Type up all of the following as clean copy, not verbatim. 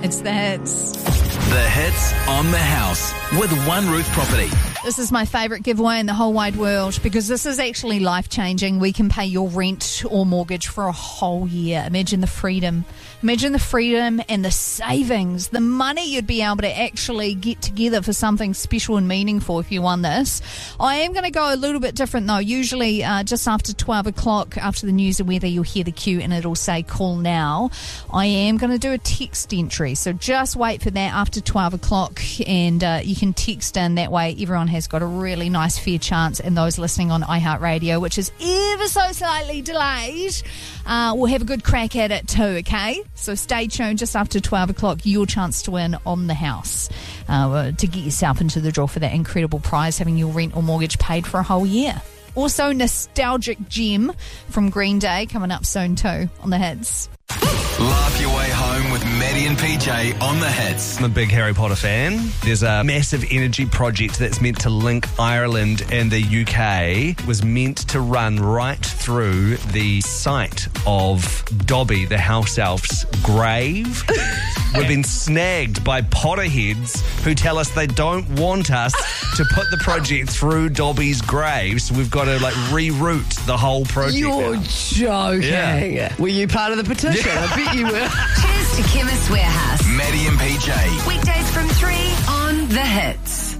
It's the hits. The hits on the house with One Roof Property. This is my favourite giveaway in the whole wide world because this is actually life-changing. We can pay your rent or mortgage for a whole year. Imagine the freedom. Imagine the freedom and the savings, the money you'd be able to actually get together for something special and meaningful if you won this. I am going to go a little bit different though. Usually just after 12 o'clock, after the news and weather, you'll hear the cue and it'll say call now. I am going to do a text entry. So just wait for that after 12 o'clock and you can text in. That way everyone has got a really nice fair chance, and those listening on iHeartRadio, which is ever so slightly delayed, will have a good crack at it too, okay? So stay tuned. Just after 12 o'clock, your chance to win on the house, to get yourself into the draw for that incredible prize, having your rent or mortgage paid for a whole year. Also, Nostalgic Gem from Green Day coming up soon too on the hits. Laugh your way home with Maddie and PJ on the hits. I'm a big Harry Potter fan. There's a massive energy project that's meant to link Ireland and the UK. It was meant to run right through the site of Dobby, the house elf's grave. We've been snagged by Potterheads who tell us they don't want us to put the project through Dobby's grave, so we've got to reroute the whole project. You're joking. Yeah. Were you part of the petition? I bet you were. Cheers to Chemist Warehouse. Maddie and PJ. Weekdays from 3 on The Hits.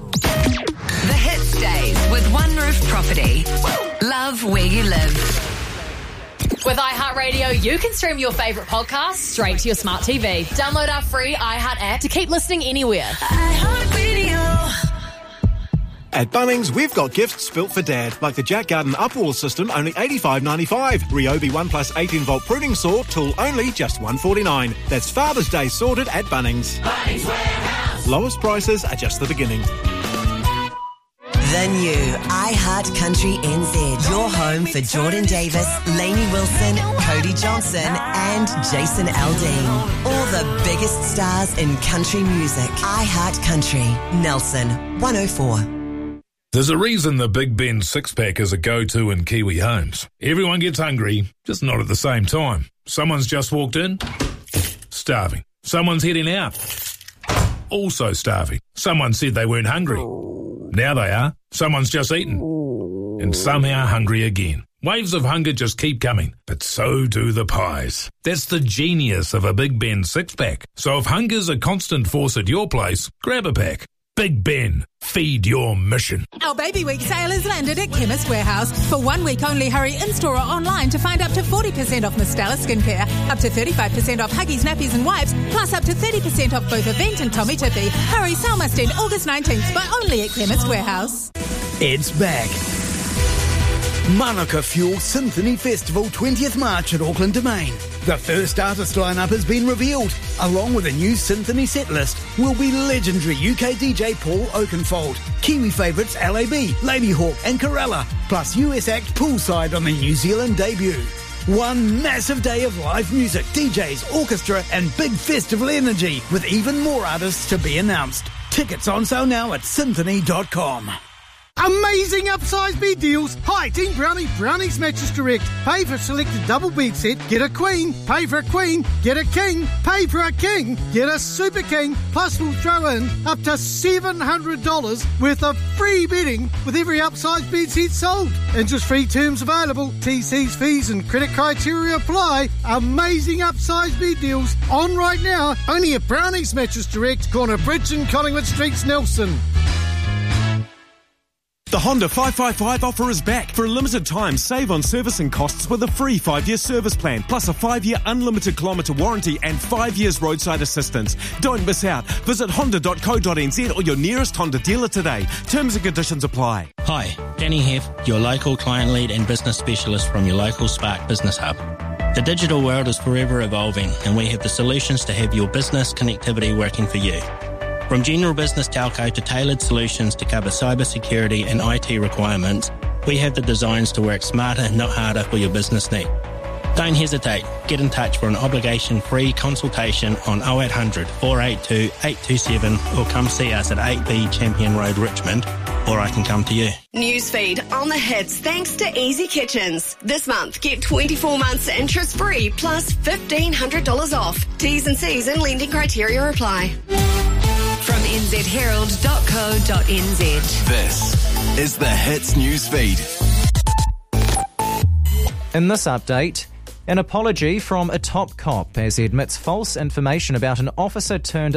The Hits Days with One Roof Property. Love where you live. With iHeartRadio, you can stream your favourite podcasts straight to your smart TV. Download our free iHeart app to keep listening anywhere. iHeartRadio. At Bunnings, we've got gifts built for Dad, like the Jack Garden Upwall system, only $85.95. Ryobi 1+ 18-volt pruning saw, tool only, just $149. That's Father's Day sorted at Bunnings. Bunnings Warehouse. Lowest prices are just the beginning. The new iHeart Country NZ. Your home for Jordan Davis, Lainey Wilson, Cody Johnson and Jason Aldean. All the biggest stars in country music. iHeart Country. Nelson 104. There's a reason the Big Ben six-pack is a go-to in Kiwi homes. Everyone gets hungry, just not at the same time. Someone's just walked in, starving. Someone's heading out, also starving. Someone said they weren't hungry. Now they are. Someone's just eaten, and somehow hungry again. Waves of hunger just keep coming, but so do the pies. That's the genius of a Big Ben six-pack. So if hunger's a constant force at your place, grab a pack. Big Ben, feed your mission. Our Baby Week sale has landed at Chemist Warehouse. For 1 week only, hurry in-store or online to find up to 40% off Mistela skincare, up to 35% off Huggies, nappies and wipes, plus up to 30% off both Event and Tommy Tippy. Hurry, sale must end August 19th, but only at Chemist Warehouse. It's back. Manuka Fuel Symphony Festival 20th March at Auckland Domain. The first artist lineup has been revealed. Along with a new symphony set list will be legendary UK DJ Paul Oakenfold, Kiwi favourites LAB, Ladyhawke and Corella, plus US act Poolside on the New Zealand debut. One massive day of live music, DJs, orchestra and big festival energy, with even more artists to be announced. Tickets on sale now at symphony.com. Amazing upsize bed deals. Hi, Team Brownie, Brownie's Mattress Direct. Pay for a selected double bed set, get a queen. Pay for a queen, get a king. Pay for a king, get a super king. Plus we'll throw in up to $700 worth of free bedding with every upsize bed set sold. Interest-free terms available. TC's fees and credit criteria apply. Amazing upsize bed deals on right now. Only at Brownie's Mattress Direct, corner Bridge and Collingwood Streets, Nelson. The Honda 555 offer is back. For a limited time, save on servicing costs with a free 5-year service plan, plus a 5-year unlimited kilometre warranty and 5 years roadside assistance. Don't miss out. Visit honda.co.nz or your nearest Honda dealer today. Terms and conditions apply. Hi, Danny Heff, your local client lead and business specialist from your local Spark Business Hub. The digital world is forever evolving, and we have the solutions to have your business connectivity working for you. From general business telco to tailored solutions to cover cybersecurity and IT requirements, we have the designs to work smarter, not harder for your business need. Don't hesitate. Get in touch for an obligation-free consultation on 0800 482 827 or come see us at 8B Champion Road, Richmond, or I can come to you. Newsfeed on the hits thanks to Easy Kitchens. This month, get 24 months interest-free plus $1,500 off. T's and C's and lending criteria apply. From nzherald.co.nz. This is the Hits Newsfeed. In this update, an apology from a top cop as he admits false information about an officer turned